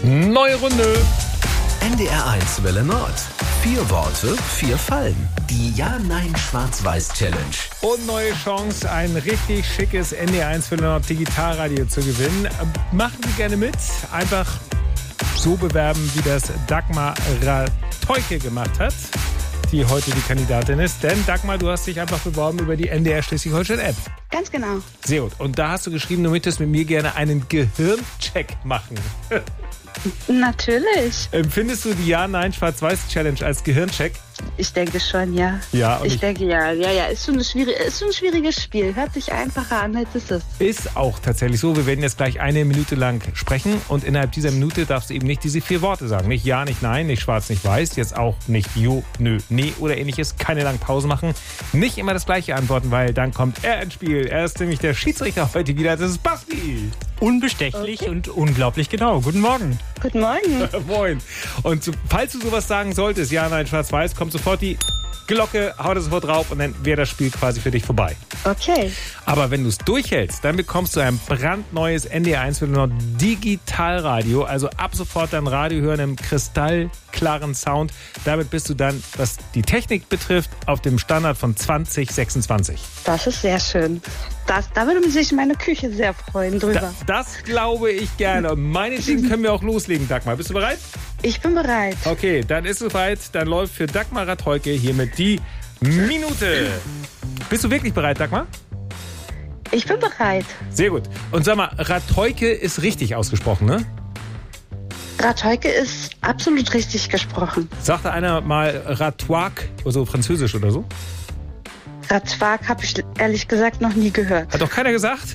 Neue Runde. NDR1 Welle Nord. 4 Worte, 4 Fallen. Die Ja-Nein-Schwarz-Weiß-Challenge. Und neue Chance, ein richtig schickes NDR1 Welle Nord Digitalradio zu gewinnen. Machen Sie gerne mit. Einfach so bewerben, wie das Dagmar Rateuke gemacht hat, die heute die Kandidatin ist. Denn Dagmar, du hast dich einfach beworben über die NDR Schleswig-Holstein-App. Ganz genau. Sehr gut. Und da hast du geschrieben, du möchtest mit mir gerne einen Gehirncheck machen. Natürlich. Empfindest du die Ja-Nein-Schwarz-Weiß-Challenge als Gehirncheck? Ich denke schon, ja. Ja, und Ich denke, ja. Ist schon ein schwieriges Spiel. Hört sich einfacher an, als es ist. Ist auch tatsächlich so. Wir werden jetzt gleich 1 Minute lang sprechen und innerhalb dieser Minute darfst du eben nicht diese 4 Worte sagen. Nicht ja, nicht nein, nicht schwarz, nicht weiß, jetzt auch nicht jo, nö, nee oder ähnliches. Keine langen Pausen machen. Nicht immer das Gleiche antworten, weil dann kommt er ins Spiel. Er ist nämlich der Schiedsrichter heute wieder. Das ist Basti. Unbestechlich und unglaublich genau. Guten Morgen. Guten Morgen. Moin. Und falls du sowas sagen solltest, ja, nein, schwarz, weiß, kommt sofort die Glocke, haut es sofort drauf und dann wäre das Spiel quasi für dich vorbei. Okay. Aber wenn du es durchhältst, dann bekommst du ein brandneues NDR1 Welle Nord Digitalradio. Also ab sofort dein Radio hören im kristallklaren Sound. Damit bist du dann, was die Technik betrifft, auf dem Standard von 2026. Das ist sehr schön. Da würde sich meine Küche sehr freuen drüber. Das glaube ich gerne. Und meinetwegen können wir auch loslegen, Dagmar. Bist du bereit? Ich bin bereit. Okay, dann ist es soweit. Dann läuft für Dagmar Rateuke hiermit die Minute. Bist du wirklich bereit, Dagmar? Ich bin bereit. Sehr gut. Und sag mal, Rateuke ist richtig ausgesprochen, ne? Rateuke ist absolut richtig gesprochen. Sagte einer mal Ratouac, also französisch oder so? Ratouac habe ich ehrlich gesagt noch nie gehört. Hat doch keiner gesagt?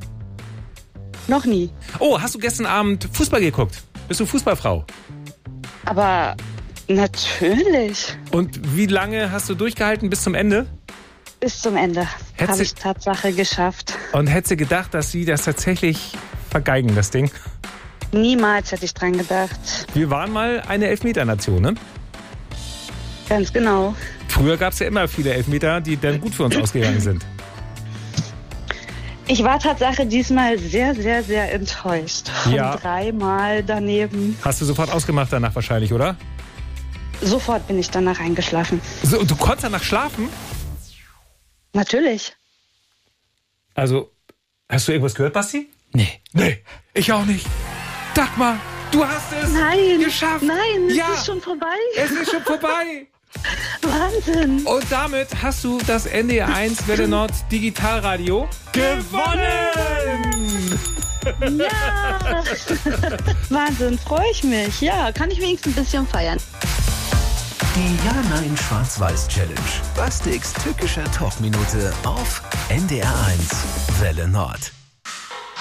Noch nie. Oh, hast du gestern Abend Fußball geguckt? Bist du Fußballfrau? Aber natürlich. Und wie lange hast du durchgehalten bis zum Ende? Bis zum Ende Hättest habe ich Tatsache geschafft. Und hättest du gedacht, dass sie das tatsächlich vergeigen, das Ding? Niemals hätte ich dran gedacht. Wir waren mal eine Elfmeter-Nation, ne? Ganz genau. Früher gab es ja immer viele Elfmeter, die dann gut für uns ausgegangen sind. Ich war Tatsache diesmal sehr, sehr, sehr enttäuscht. Ja. 3-mal daneben. Hast du sofort ausgemacht danach wahrscheinlich, oder? Sofort bin ich danach eingeschlafen. So, und du konntest danach schlafen? Natürlich. Also, hast du irgendwas gehört, Basti? Nee. Nee, ich auch nicht. Dagmar, du hast es geschafft. Nein, Ja. es ist schon vorbei. Es ist schon vorbei. Wahnsinn. Und damit hast du das NDR1 Welle Nord Digitalradio gewonnen. Ja. Wahnsinn, freue ich mich. Ja, kann ich wenigstens ein bisschen feiern. Die Ja-Nein-Schwarz-Weiß-Challenge. Bastiks tückische Talkminute auf NDR1 Welle Nord.